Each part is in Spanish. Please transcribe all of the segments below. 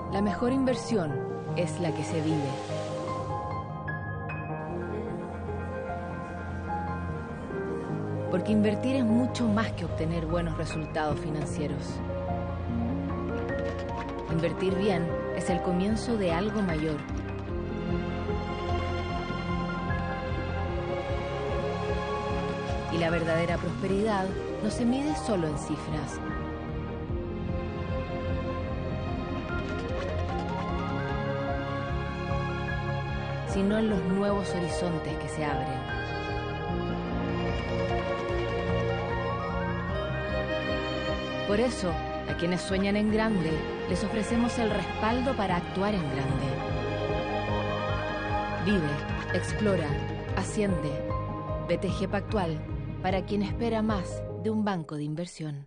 La mejor inversión es la que se vive. Porque invertir es mucho más que obtener buenos resultados financieros. Invertir bien es el comienzo de algo mayor. Y la verdadera prosperidad no se mide solo en cifras. Sino en los nuevos horizontes que se abren. Por eso, a quienes sueñan en grande, les ofrecemos el respaldo para actuar en grande. Vive, explora, asciende. BTG Pactual, para quien espera más de un banco de inversión.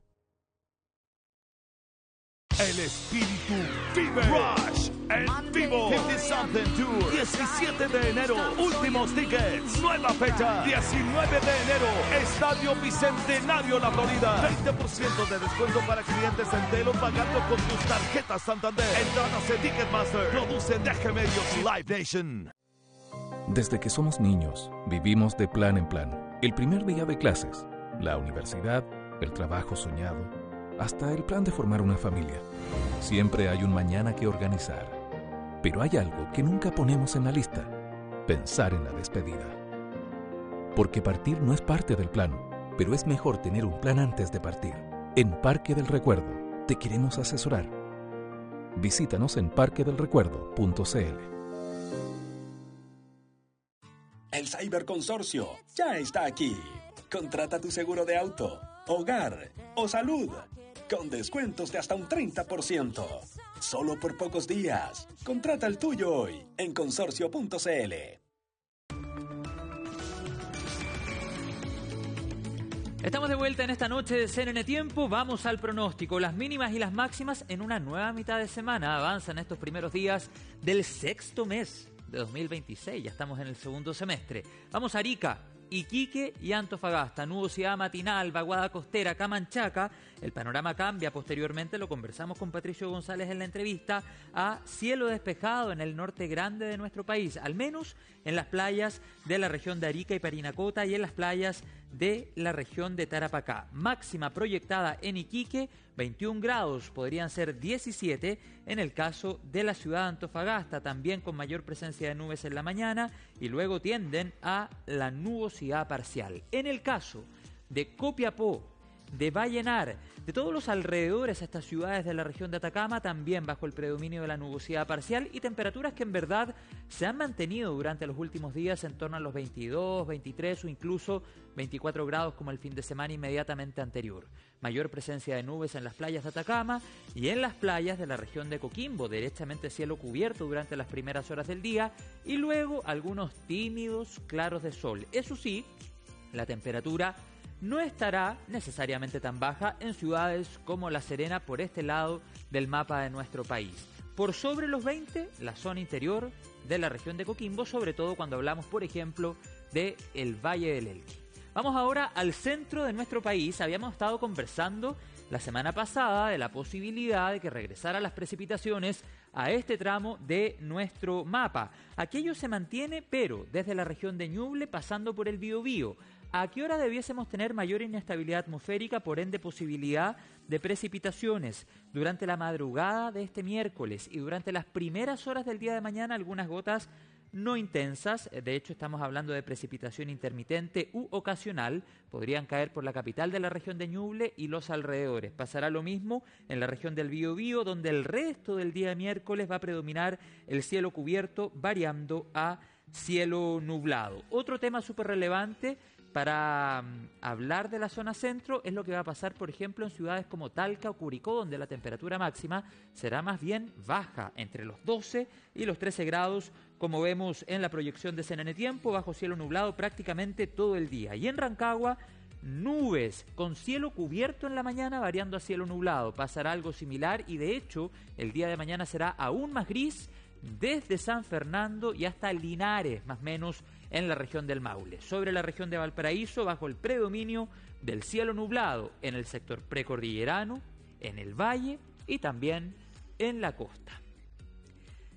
El espíritu vive. Rush en vivo. 50 Something Tour. 17 de enero. Últimos tickets. Nueva fecha. 19 de enero. Estadio Bicentenario, La Florida. 20% de descuento para clientes Entelo pagando con tus tarjetas Santander. Entradas en Ticketmaster. Produce Deje Medios y Live Nation. Desde que somos niños, vivimos de plan en plan. El primer día de clases, la universidad, el trabajo soñado, hasta el plan de formar una familia. Siempre hay un mañana que organizar. Pero hay algo que nunca ponemos en la lista: pensar en la despedida. Porque partir no es parte del plan, pero es mejor tener un plan antes de partir. En Parque del Recuerdo te queremos asesorar. Visítanos en parquedelrecuerdo.cl. El Cyberconsorcio ya está aquí. Contrata tu seguro de auto, hogar o salud con descuentos de hasta un 30%. Solo por pocos días. Contrata el tuyo hoy en consorcio.cl. Estamos de vuelta en esta noche de CNN Tiempo. Vamos al pronóstico. Las mínimas y las máximas en una nueva mitad de semana. Avanzan estos primeros días del sexto mes de 2026. Ya estamos en el segundo semestre. Vamos a Arica, Iquique y Antofagasta. Nubosidad matinal, vaguada costera, Camanchaca. El panorama cambia posteriormente, lo conversamos con Patricio González en la entrevista, a cielo despejado en el norte grande de nuestro país, al menos en las playas de la región de Arica y Parinacota y en las playas de la región de Tarapacá. Máxima proyectada en Iquique, 21 grados, podrían ser 17 en el caso de la ciudad de Antofagasta, también con mayor presencia de nubes en la mañana y luego tienden a la nubosidad parcial. En el caso de Copiapó, de Vallenar, de todos los alrededores a estas ciudades de la región de Atacama, también bajo el predominio de la nubosidad parcial y temperaturas que en verdad se han mantenido durante los últimos días en torno a los 22, 23 o incluso 24 grados como el fin de semana inmediatamente anterior. Mayor presencia de nubes en las playas de Atacama y en las playas de la región de Coquimbo, derechamente cielo cubierto durante las primeras horas del día y luego algunos tímidos claros de sol. Eso sí, la temperatura no estará necesariamente tan baja en ciudades como La Serena por este lado del mapa de nuestro país. Por sobre los 20, la zona interior de la región de Coquimbo, sobre todo cuando hablamos, por ejemplo, del Valle del Elqui. Vamos ahora al centro de nuestro país. Habíamos estado conversando la semana pasada de la posibilidad de que regresaran las precipitaciones a este tramo de nuestro mapa. Aquello se mantiene, pero desde la región de Ñuble pasando por el Biobío. ¿A qué hora debiésemos tener mayor inestabilidad atmosférica, por ende posibilidad de precipitaciones? Durante la madrugada de este miércoles y durante las primeras horas del día de mañana algunas gotas no intensas, de hecho estamos hablando de precipitación intermitente u ocasional, podrían caer por la capital de la región de Ñuble y los alrededores. Pasará lo mismo en la región del Biobío, donde el resto del día de miércoles va a predominar el cielo cubierto variando a cielo nublado. Otro tema súper relevante para hablar de la zona centro es lo que va a pasar, por ejemplo, en ciudades como Talca o Curicó, donde la temperatura máxima será más bien baja, entre los 12 y los 13 grados, como vemos en la proyección de CNN Tiempo, bajo cielo nublado prácticamente todo el día. Y en Rancagua, nubes con cielo cubierto en la mañana, variando a cielo nublado. Pasará algo similar y, de hecho, el día de mañana será aún más gris desde San Fernando y hasta Linares, más o menos en la región del Maule. Sobre la región de Valparaíso, bajo el predominio del cielo nublado en el sector precordillerano, en el valle y también en la costa.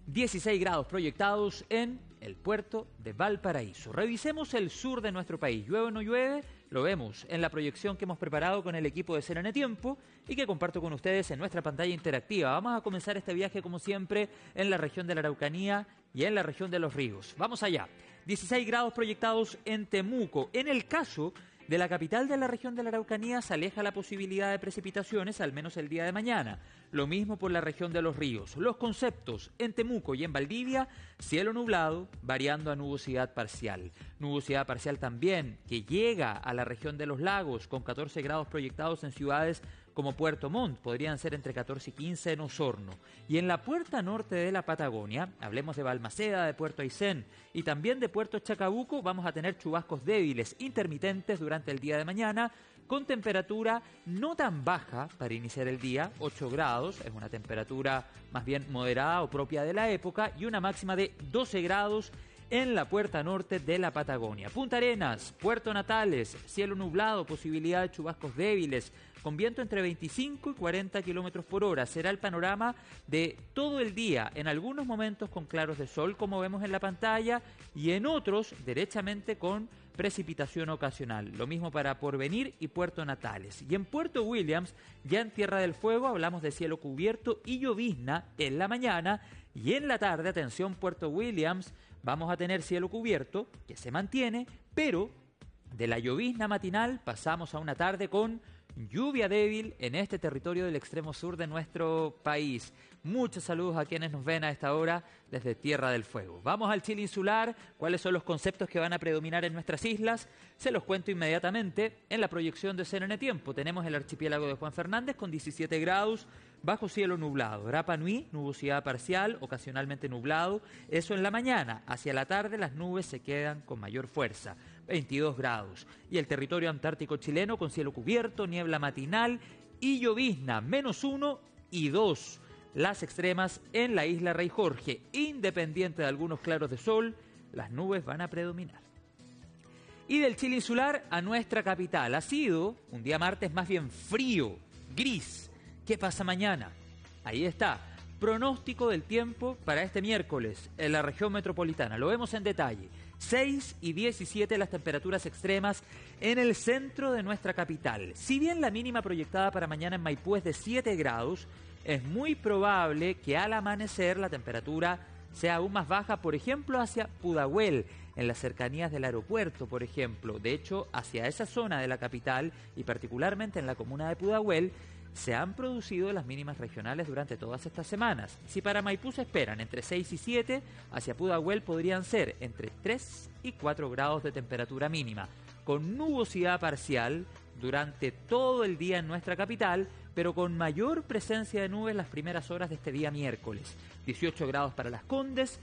16 grados proyectados en el puerto de Valparaíso. Revisemos el sur de nuestro país. ¿Llueve o no llueve? Lo vemos en la proyección que hemos preparado con el equipo de CNN Tiempo y que comparto con ustedes en nuestra pantalla interactiva. Vamos a comenzar este viaje, como siempre, en la región de la Araucanía y en la región de Los Ríos. Vamos allá. 16 grados proyectados en Temuco. En el caso de la capital de la región de la Araucanía se aleja la posibilidad de precipitaciones, al menos el día de mañana. Lo mismo por la región de Los Ríos. Los conceptos en Temuco y en Valdivia, cielo nublado, variando a nubosidad parcial. Nubosidad parcial también que llega a la región de Los Lagos, con 14 grados proyectados en ciudades como Puerto Montt, podrían ser entre 14 y 15 en Osorno. Y en la puerta norte de la Patagonia, hablemos de Balmaceda, de Puerto Aysén y también de Puerto Chacabuco, vamos a tener chubascos débiles, intermitentes durante el día de mañana, con temperatura no tan baja para iniciar el día, 8 grados, es una temperatura más bien moderada o propia de la época, y una máxima de 12 grados en la puerta norte de la Patagonia. Punta Arenas, Puerto Natales, cielo nublado, posibilidad de chubascos débiles, con viento entre 25 y 40 kilómetros por hora. Será el panorama de todo el día, en algunos momentos con claros de sol, como vemos en la pantalla, y en otros, derechamente, con precipitación ocasional. Lo mismo para Porvenir y Puerto Natales. Y en Puerto Williams, ya en Tierra del Fuego, hablamos de cielo cubierto y llovizna en la mañana, y en la tarde, atención Puerto Williams, vamos a tener cielo cubierto, que se mantiene, pero de la llovizna matinal pasamos a una tarde con lluvia débil en este territorio del extremo sur de nuestro país. Muchos saludos a quienes nos ven a esta hora desde Tierra del Fuego. Vamos al Chile insular. ¿Cuáles son los conceptos que van a predominar en nuestras islas? Se los cuento inmediatamente en la proyección de CNN Tiempo. Tenemos el archipiélago de Juan Fernández con 17 grados, bajo cielo nublado. Rapa Nui, nubosidad parcial, ocasionalmente nublado. Eso en la mañana. Hacia la tarde las nubes se quedan con mayor fuerza. 22 grados. Y el territorio antártico chileno con cielo cubierto, niebla matinal y llovizna, -1 y 2. Las extremas en la isla Rey Jorge. Independiente de algunos claros de sol, las nubes van a predominar. Y del Chile insular a nuestra capital. Ha sido un día martes más bien frío, gris. ¿Qué pasa mañana? Ahí está. Pronóstico del tiempo para este miércoles en la región metropolitana. Lo vemos en detalle. 6 y 17 las temperaturas extremas en el centro de nuestra capital. Si bien la mínima proyectada para mañana en Maipú es de 7 grados, es muy probable que al amanecer la temperatura sea aún más baja, por ejemplo, hacia Pudahuel, en las cercanías del aeropuerto, por ejemplo. De hecho, hacia esa zona de la capital y particularmente en la comuna de Pudahuel, se han producido las mínimas regionales durante todas estas semanas. Si para Maipú se esperan entre 6 y 7, hacia Pudahuel podrían ser entre 3 y 4 grados de temperatura mínima, con nubosidad parcial durante todo el día en nuestra capital, pero con mayor presencia de nubes las primeras horas de este día miércoles. 18 grados para Las Condes,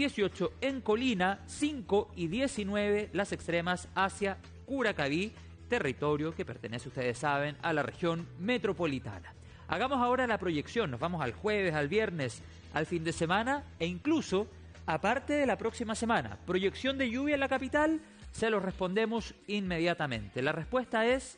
18 en Colina, 5 y 19 las extremas hacia Curacaví, territorio que pertenece, ustedes saben, a la región metropolitana. Hagamos ahora la proyección, nos vamos al jueves, al viernes, al fin de semana e incluso, aparte de la próxima semana, proyección de lluvia en la capital, se lo respondemos inmediatamente. La respuesta es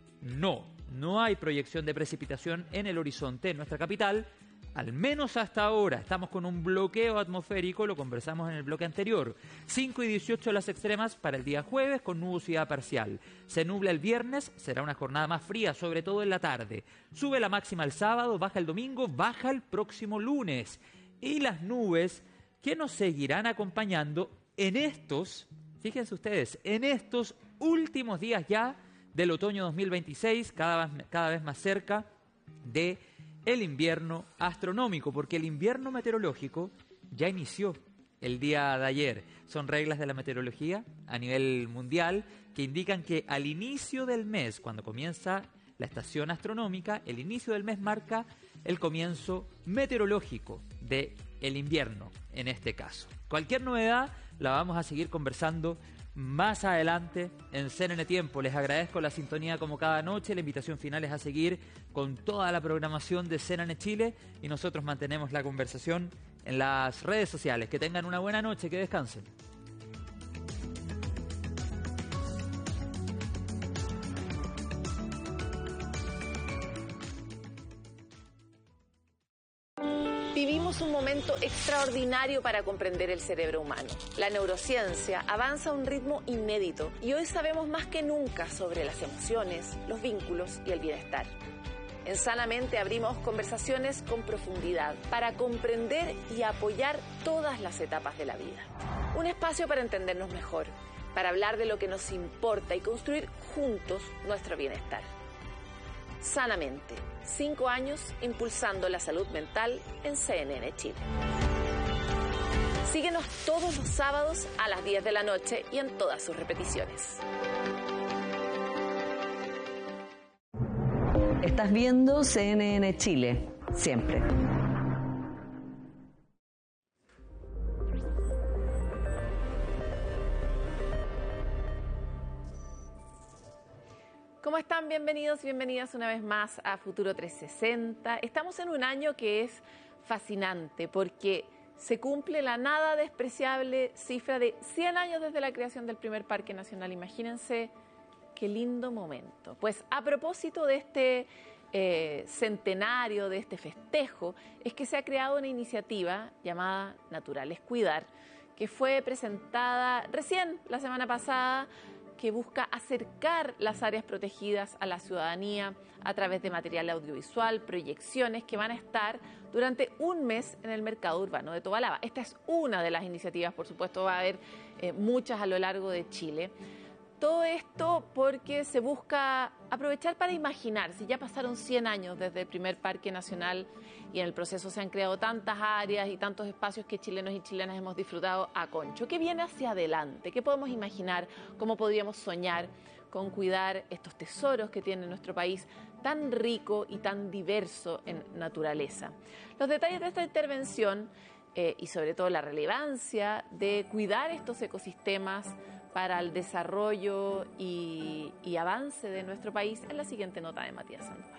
no, no hay proyección de precipitación en el horizonte en nuestra capital. Al menos hasta ahora estamos con un bloqueo atmosférico, lo conversamos en el bloque anterior. 5 y 18 las extremas para el día jueves con nubosidad parcial. Se nubla el viernes, será una jornada más fría, sobre todo en la tarde. Sube la máxima el sábado, baja el domingo, baja el próximo lunes. Y las nubes que nos seguirán acompañando en estos, fíjense ustedes, en estos últimos días ya del otoño 2026, cada vez más cerca de el invierno astronómico, porque el invierno meteorológico ya inició el día de ayer. Son reglas de la meteorología a nivel mundial que indican que al inicio del mes, cuando comienza la estación astronómica, el inicio del mes marca el comienzo meteorológico del invierno, en este caso. Cualquier novedad la vamos a seguir conversando más adelante en CNN Tiempo. Les agradezco la sintonía como cada noche. La invitación final es a seguir con toda la programación de CNN Chile y nosotros mantenemos la conversación en las redes sociales. Que tengan una buena noche, que descansen. Vivimos un momento instrumento extraordinario para comprender el cerebro humano. La neurociencia avanza a un ritmo inédito y hoy sabemos más que nunca sobre las emociones, los vínculos y el bienestar. En Sanamente abrimos conversaciones con profundidad para comprender y apoyar todas las etapas de la vida. Un espacio para entendernos mejor, para hablar de lo que nos importa y construir juntos nuestro bienestar. Sanamente, 5 años impulsando la salud mental en CNN Chile. Síguenos todos los sábados a las 10 de la noche y en todas sus repeticiones. Estás viendo CNN Chile, siempre. ¿Cómo están? Bienvenidos y bienvenidas una vez más a Futuro 360. Estamos en un año que es fascinante porque se cumple la nada despreciable cifra de 100 años desde la creación del primer Parque Nacional. Imagínense qué lindo momento. Pues a propósito de este centenario, de este festejo, es que se ha creado una iniciativa llamada Naturales Cuidar, que fue presentada recién la semana pasada, que busca acercar las áreas protegidas a la ciudadanía a través de material audiovisual, proyecciones que van a estar durante un mes en el mercado urbano de Tobalaba. Esta es una de las iniciativas, por supuesto va a haber muchas a lo largo de Chile. Todo esto porque se busca aprovechar para imaginar, si ya pasaron 100 años desde el primer Parque Nacional y en el proceso se han creado tantas áreas y tantos espacios que chilenos y chilenas hemos disfrutado a concho. ¿Qué viene hacia adelante? ¿Qué podemos imaginar? ¿Cómo podríamos soñar con cuidar estos tesoros que tiene nuestro país tan rico y tan diverso en naturaleza? Los detalles de esta intervención y sobre todo la relevancia de cuidar estos ecosistemas para el desarrollo y avance de nuestro país en la siguiente nota de Matías Sandoval.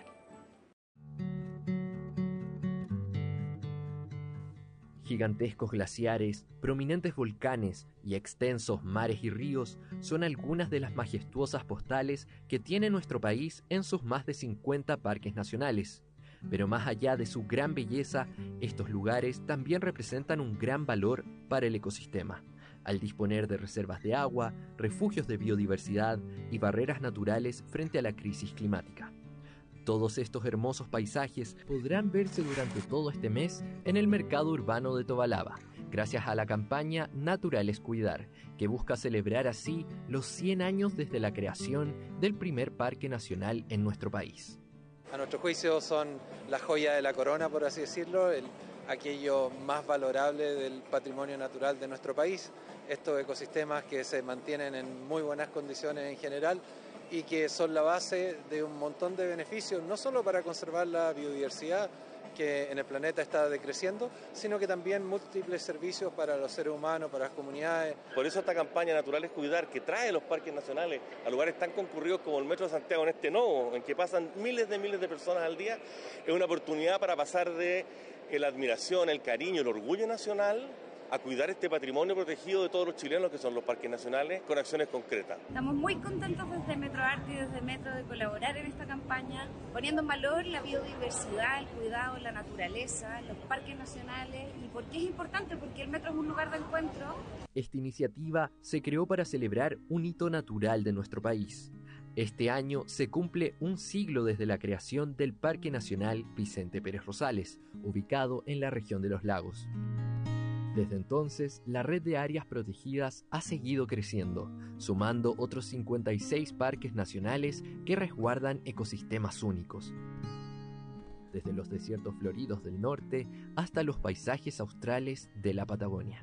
Gigantescos glaciares, prominentes volcanes y extensos mares y ríos son algunas de las majestuosas postales que tiene nuestro país en sus más de 50 parques nacionales. Pero más allá de su gran belleza, estos lugares también representan un gran valor para el ecosistema, al disponer de reservas de agua, refugios de biodiversidad y barreras naturales frente a la crisis climática. Todos estos hermosos paisajes podrán verse durante todo este mes en el mercado urbano de Tobalaba, gracias a la campaña Naturales Cuidar, que busca celebrar así los 100 años desde la creación del primer parque nacional en nuestro país. A nuestro juicio son la joya de la corona, por así decirlo, aquello más valorable del patrimonio natural de nuestro país. Estos ecosistemas que se mantienen en muy buenas condiciones en general y que son la base de un montón de beneficios, no solo para conservar la biodiversidad que en el planeta está decreciendo, sino que también múltiples servicios para los seres humanos, para las comunidades. Por eso esta campaña Naturales Cuidar, que trae los parques nacionales a lugares tan concurridos como el Metro de Santiago, en este nodo, en que pasan miles de personas al día, es una oportunidad para pasar de la admiración, el cariño, el orgullo nacional a cuidar este patrimonio protegido de todos los chilenos que son los parques nacionales con acciones concretas. Estamos muy contentos desde Metro Arte y desde Metro de colaborar en esta campaña, poniendo en valor la biodiversidad, el cuidado, la naturaleza, los parques nacionales. ¿Y por qué es importante? Porque el Metro es un lugar de encuentro. Esta iniciativa se creó para celebrar un hito natural de nuestro país. Este año se cumple un siglo desde la creación del Parque Nacional Vicente Pérez Rosales, ubicado en la región de los Lagos. Desde entonces, la red de áreas protegidas ha seguido creciendo, sumando otros 56 parques nacionales que resguardan ecosistemas únicos. Desde los desiertos floridos del norte hasta los paisajes australes de la Patagonia.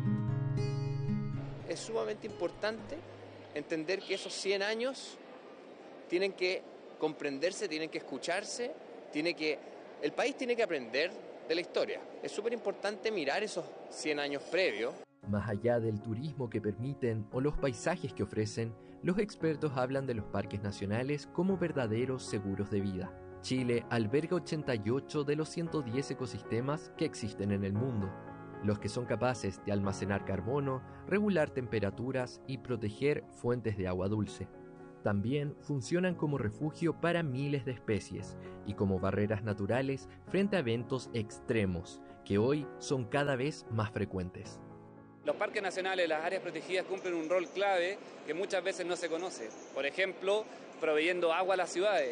Es sumamente importante entender que esos 100 años tienen que comprenderse, tienen que escucharse, el país tiene que aprender de la historia. Es súper importante mirar esos 100 años previos. Más allá del turismo que permiten o los paisajes que ofrecen, los expertos hablan de los parques nacionales como verdaderos seguros de vida. Chile alberga 88 de los 110 ecosistemas que existen en el mundo, los que son capaces de almacenar carbono, regular temperaturas y proteger fuentes de agua dulce. También funcionan como refugio para miles de especies y como barreras naturales frente a eventos extremos que hoy son cada vez más frecuentes. Los parques nacionales, las áreas protegidas cumplen un rol clave que muchas veces no se conoce. Por ejemplo, proveyendo agua a las ciudades.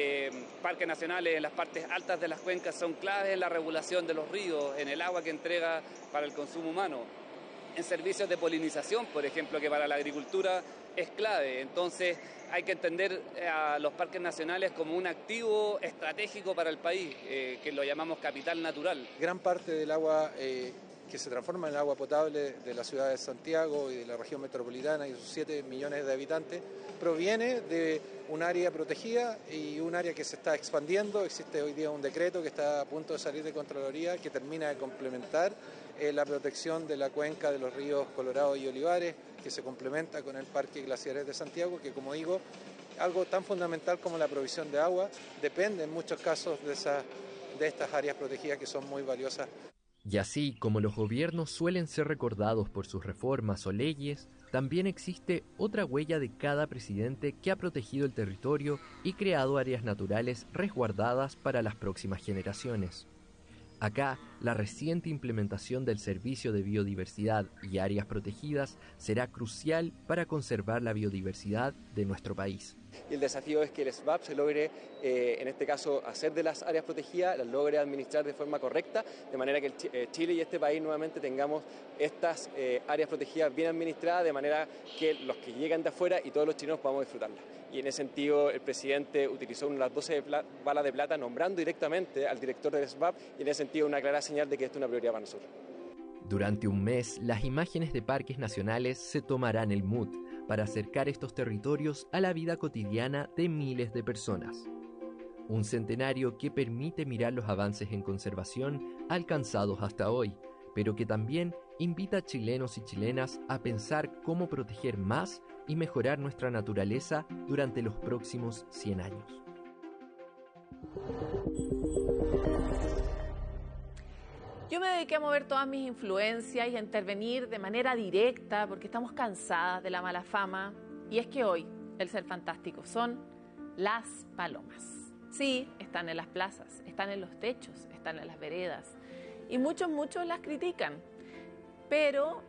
Parques nacionales en las partes altas de las cuencas son claves en la regulación de los ríos, en el agua que entrega para el consumo humano. En servicios de polinización, por ejemplo, que para la agricultura es clave. Entonces hay que entender a los parques nacionales como un activo estratégico para el país, que lo llamamos capital natural. Gran parte del agua que se transforma en agua potable de la ciudad de Santiago y de la región metropolitana y sus 7 millones de habitantes proviene de un área protegida y un área que se está expandiendo. Existe hoy día un decreto que está a punto de salir de Contraloría que termina de complementar la protección de la cuenca de los ríos Colorado y Olivares, que se complementa con el Parque Glaciares de Santiago, que, como digo, algo tan fundamental como la provisión de agua depende en muchos casos de estas áreas protegidas que son muy valiosas. Y así como los gobiernos suelen ser recordados por sus reformas o leyes, también existe otra huella de cada presidente que ha protegido el territorio y creado áreas naturales resguardadas para las próximas generaciones. Acá, la reciente implementación del Servicio de Biodiversidad y Áreas Protegidas será crucial para conservar la biodiversidad de nuestro país. Y el desafío es que el SBAP se logre, en este caso, hacer de las áreas protegidas, las logre administrar de forma correcta, de manera que Chile y este país nuevamente tengamos estas áreas protegidas bien administradas, de manera que los que llegan de afuera y todos los chilenos podamos disfrutarlas. Y en ese sentido, el presidente utilizó una de las 12 balas de plata nombrando directamente al director del SBAP, y en ese sentido una clara señal de que esto es una prioridad para nosotros. Durante un mes, las imágenes de parques nacionales se tomarán el mood para acercar estos territorios a la vida cotidiana de miles de personas. Un centenario que permite mirar los avances en conservación alcanzados hasta hoy, pero que también invita a chilenos y chilenas a pensar cómo proteger más y mejorar nuestra naturaleza durante los próximos 100 años. Yo me dediqué a mover todas mis influencias y a intervenir de manera directa porque estamos cansadas de la mala fama. Y es que hoy el ser fantástico son las palomas. Sí, están en las plazas, están en los techos, están en las veredas. Y muchos las critican. Pero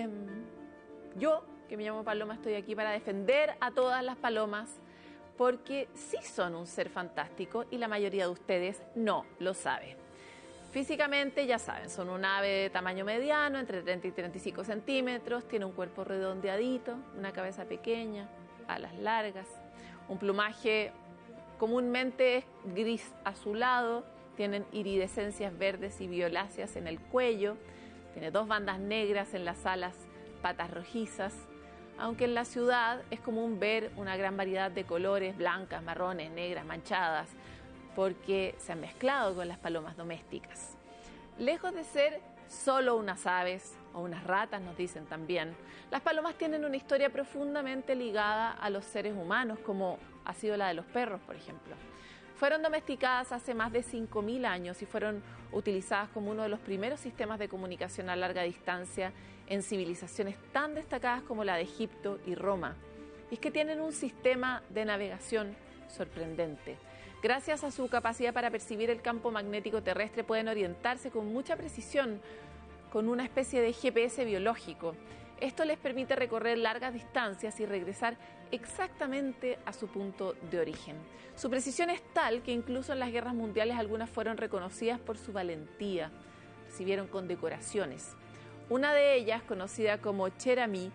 yo, que me llamo Paloma, estoy aquí para defender a todas las palomas porque sí son un ser fantástico y la mayoría de ustedes no lo sabe. Físicamente, ya saben, son un ave de tamaño mediano, entre 30 y 35 centímetros, tiene un cuerpo redondeadito, una cabeza pequeña, alas largas, un plumaje comúnmente es gris azulado, tienen iridescencias verdes y violáceas en el cuello, tiene 2 bandas negras en las alas, patas rojizas, aunque en la ciudad es común ver una gran variedad de colores, blancas, marrones, negras, manchadas, porque se han mezclado con las palomas domésticas. Lejos de ser solo unas aves o unas ratas, nos dicen también, las palomas tienen una historia profundamente ligada a los seres humanos, como ha sido la de los perros, por ejemplo. Fueron domesticadas hace más de 5.000 años y fueron utilizadas como uno de los primeros sistemas de comunicación a larga distancia en civilizaciones tan destacadas como la de Egipto y Roma. Y es que tienen un sistema de navegación sorprendente. Gracias a su capacidad para percibir el campo magnético terrestre, pueden orientarse con mucha precisión con una especie de GPS biológico. Esto les permite recorrer largas distancias y regresar exactamente a su punto de origen. Su precisión es tal que incluso en las guerras mundiales algunas fueron reconocidas por su valentía. Recibieron condecoraciones. Una de ellas, conocida como Cherami,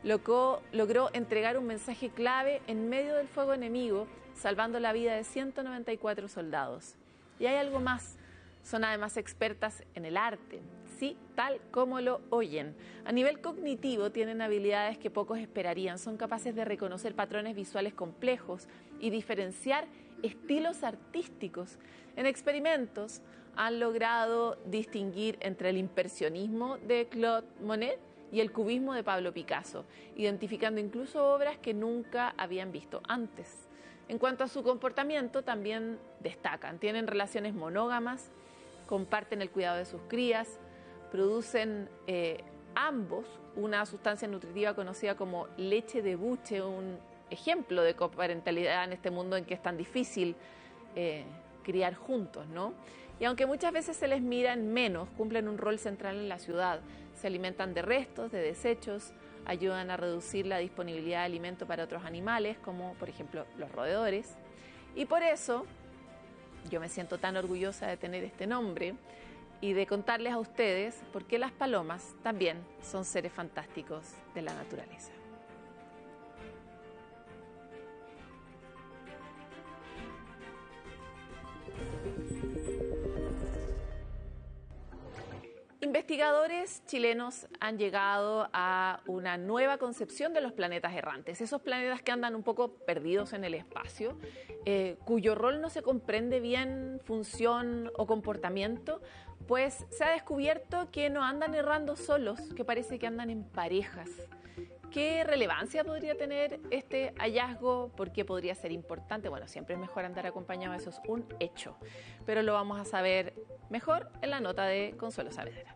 logró entregar un mensaje clave en medio del fuego enemigo, salvando la vida de 194 soldados. Y hay algo más, son además expertas en el arte, sí, tal como lo oyen. A nivel cognitivo tienen habilidades que pocos esperarían, son capaces de reconocer patrones visuales complejos y diferenciar estilos artísticos. En experimentos han logrado distinguir entre el impresionismo de Claude Monet y el cubismo de Pablo Picasso, identificando incluso obras que nunca habían visto antes. En cuanto a su comportamiento, también destacan. Tienen relaciones monógamas, comparten el cuidado de sus crías, producen ambos una sustancia nutritiva conocida como leche de buche, un ejemplo de coparentalidad en este mundo en que es tan difícil criar juntos, ¿no? Y aunque muchas veces se les mira en menos, cumplen un rol central en la ciudad. Se alimentan de restos, de desechos, ayudan a reducir la disponibilidad de alimento para otros animales, como por ejemplo los roedores. Y por eso yo me siento tan orgullosa de tener este nombre y de contarles a ustedes por qué las palomas también son seres fantásticos de la naturaleza. Investigadores chilenos han llegado a una nueva concepción de los planetas errantes, esos planetas que andan un poco perdidos en el espacio, cuyo rol no se comprende bien, función o comportamiento, pues se ha descubierto que no andan errando solos, que parece que andan en parejas. ¿Qué relevancia podría tener este hallazgo? ¿Por qué podría ser importante? Bueno, siempre es mejor andar acompañado, eso es un hecho. Pero lo vamos a saber mejor en la nota de Consuelo Saavedra.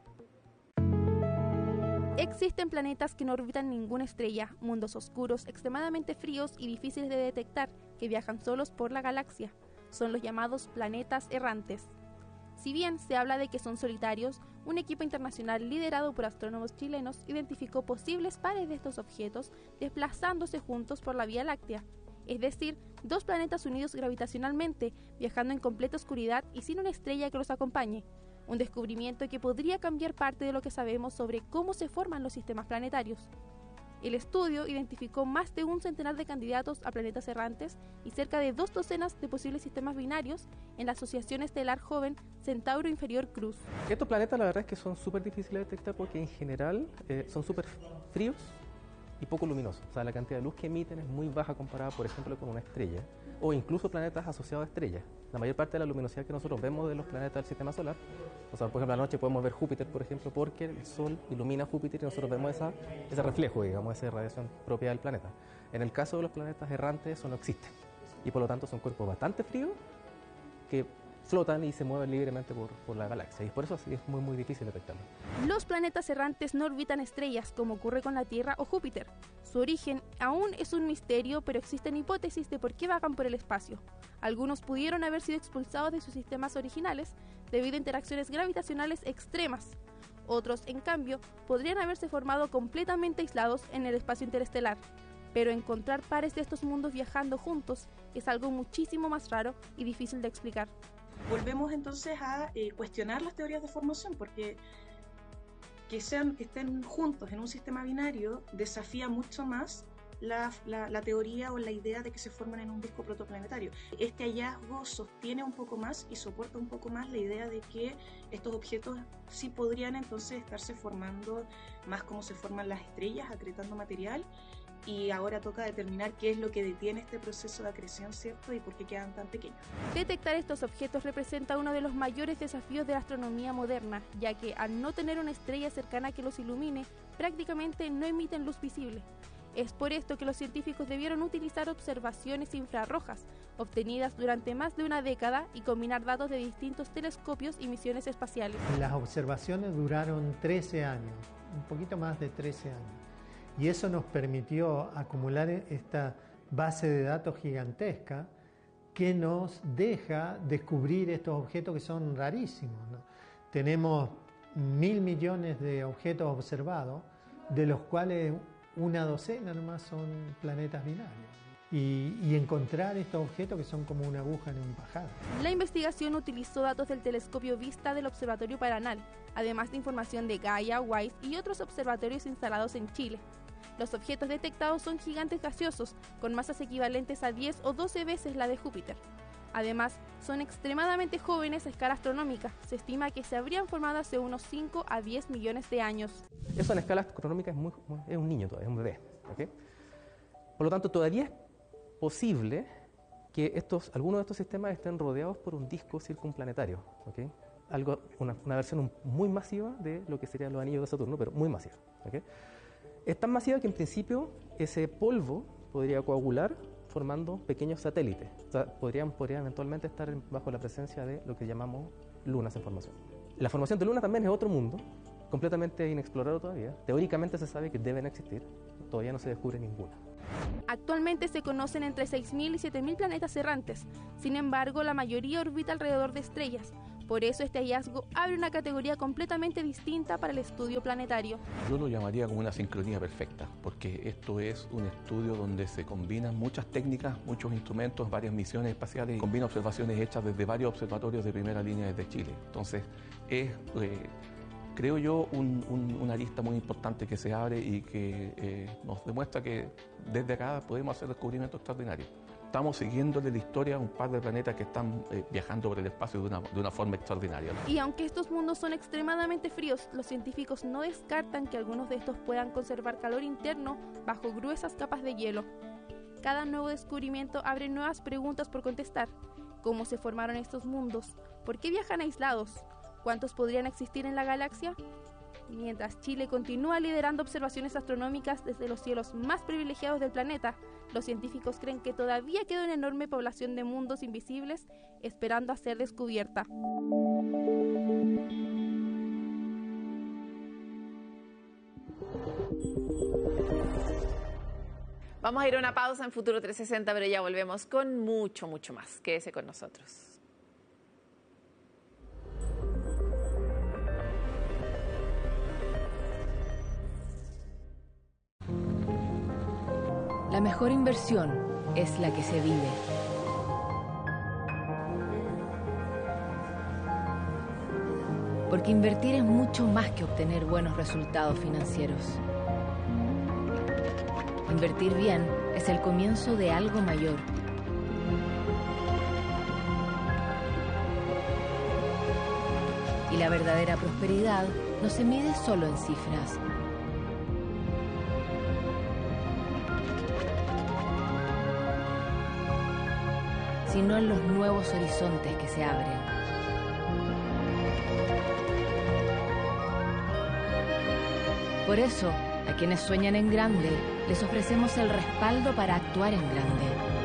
Existen planetas que no orbitan ninguna estrella, mundos oscuros, extremadamente fríos y difíciles de detectar, que viajan solos por la galaxia. Son los llamados planetas errantes. Si bien se habla de que son solitarios, un equipo internacional liderado por astrónomos chilenos identificó posibles pares de estos objetos desplazándose juntos por la Vía Láctea, es decir, dos planetas unidos gravitacionalmente, viajando en completa oscuridad y sin una estrella que los acompañe. Un descubrimiento que podría cambiar parte de lo que sabemos sobre cómo se forman los sistemas planetarios. El estudio identificó más de un centenar de candidatos a planetas errantes y cerca de 2 docenas de posibles sistemas binarios en la Asociación Estelar Joven Centauro Inferior Cruz. Estos planetas la verdad es que son súper difíciles de detectar porque en general son súper fríos y poco luminosos. O sea, la cantidad de luz que emiten es muy baja comparada, por ejemplo, con una estrella o incluso planetas asociados a estrellas. La mayor parte de la luminosidad que nosotros vemos de los planetas del sistema solar, o sea, por ejemplo, a la noche podemos ver Júpiter, por ejemplo, porque el Sol ilumina Júpiter y nosotros vemos ese reflejo, digamos, esa radiación propia del planeta. En el caso de los planetas errantes, eso no existe. Y por lo tanto son cuerpos bastante fríos que flotan y se mueven libremente por la galaxia. Y por eso así es muy, muy difícil detectarlo. Los planetas errantes no orbitan estrellas, como ocurre con la Tierra o Júpiter. Su origen aún es un misterio, pero existen hipótesis de por qué vagan por el espacio. Algunos pudieron haber sido expulsados de sus sistemas originales debido a interacciones gravitacionales extremas. Otros, en cambio, podrían haberse formado completamente aislados en el espacio interestelar. Pero encontrar pares de estos mundos viajando juntos es algo muchísimo más raro y difícil de explicar. Volvemos entonces a cuestionar las teorías de formación, porque que estén juntos en un sistema binario desafía mucho más la teoría o la idea de que se forman en un disco protoplanetario. Este hallazgo sostiene un poco más y soporta un poco más la idea de que estos objetos sí podrían entonces estarse formando más como se forman las estrellas, acretando material. Y ahora toca determinar qué es lo que detiene este proceso de acreción, ¿cierto? Y por qué quedan tan pequeños. Detectar estos objetos representa uno de los mayores desafíos de la astronomía moderna, ya que al no tener una estrella cercana que los ilumine, prácticamente no emiten luz visible. Es por esto que los científicos debieron utilizar observaciones infrarrojas, obtenidas durante más de una década, y combinar datos de distintos telescopios y misiones espaciales. Las observaciones duraron 13 años, un poquito más de 13 años. Y eso nos permitió acumular esta base de datos gigantesca que nos deja descubrir estos objetos que son rarísimos, ¿no? Tenemos 1.000 millones de objetos observados, de los cuales una docena nomás son planetas binarios. Y encontrar estos objetos que son como una aguja en un pajar. La investigación utilizó datos del telescopio Vista del Observatorio Paranal, además de información de Gaia, WISE y otros observatorios instalados en Chile. Los objetos detectados son gigantes gaseosos, con masas equivalentes a 10 o 12 veces la de Júpiter. Además, son extremadamente jóvenes a escala astronómica. Se estima que se habrían formado hace unos 5 a 10 millones de años. Eso en escala astronómica es un niño todavía, es un bebé. ¿Okay? Por lo tanto, todavía es posible que algunos de estos sistemas estén rodeados por un disco circunplanetario. ¿Okay? Una versión muy masiva de lo que serían los anillos de Saturno, pero muy masiva. ¿Okay? Es tan masiva que en principio ese polvo podría coagular formando pequeños satélites. O sea, podrían eventualmente estar bajo la presencia de lo que llamamos lunas en formación. La formación de lunas también es otro mundo, completamente inexplorado todavía. Teóricamente se sabe que deben existir, todavía no se descubre ninguna. Actualmente se conocen entre 6.000 y 7.000 planetas errantes. Sin embargo, la mayoría orbita alrededor de estrellas, Por eso este hallazgo abre una categoría completamente distinta para el estudio planetario. Yo lo llamaría como una sincronía perfecta, porque esto es un estudio donde se combinan muchas técnicas, muchos instrumentos, varias misiones espaciales, y combina observaciones hechas desde varios observatorios de primera línea desde Chile. Entonces, es, creo yo, una arista muy importante que se abre y que nos demuestra que desde acá podemos hacer descubrimientos extraordinarios. Estamos siguiéndole la historia a un par de planetas que están viajando por el espacio de una forma extraordinaria. Y aunque estos mundos son extremadamente fríos, los científicos no descartan que algunos de estos puedan conservar calor interno bajo gruesas capas de hielo. Cada nuevo descubrimiento abre nuevas preguntas por contestar. ¿Cómo se formaron estos mundos? ¿Por qué viajan aislados? ¿Cuántos podrían existir en la galaxia? Mientras Chile continúa liderando observaciones astronómicas desde los cielos más privilegiados del planeta, los científicos creen que todavía queda una enorme población de mundos invisibles esperando a ser descubierta. Vamos a ir a una pausa en Futuro 360, pero ya volvemos con mucho más. Quédese con nosotros. La mejor inversión es la que se vive. Porque invertir es mucho más que obtener buenos resultados financieros. Invertir bien es el comienzo de algo mayor. Y la verdadera prosperidad no se mide solo en cifras. Sino en los nuevos horizontes que se abren. Por eso, a quienes sueñan en grande, les ofrecemos el respaldo para actuar en grande.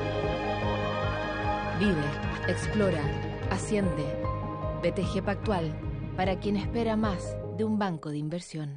Vive, explora, asciende. BTG Pactual, para quien espera más de un banco de inversión.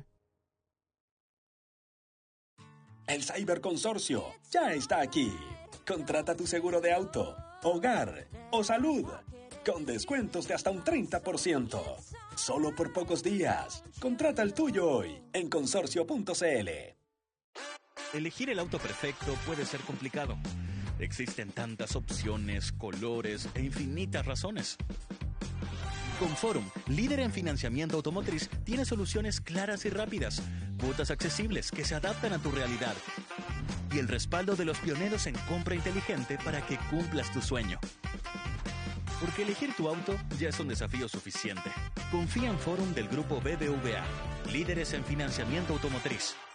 El Cyberconsorcio ya está aquí. Contrata tu seguro de auto, hogar o salud con descuentos de hasta un 30%. Solo por pocos días. Contrata el tuyo hoy en consorcio.cl. Elegir el auto perfecto puede ser complicado. Existen tantas opciones, colores e infinitas razones. Con Forum, líder en financiamiento automotriz, tiene soluciones claras y rápidas, cuotas accesibles que se adaptan a tu realidad y el respaldo de los pioneros en compra inteligente para que cumplas tu sueño. Porque elegir tu auto ya es un desafío suficiente. Confía en Forum del grupo BBVA, líderes en financiamiento automotriz.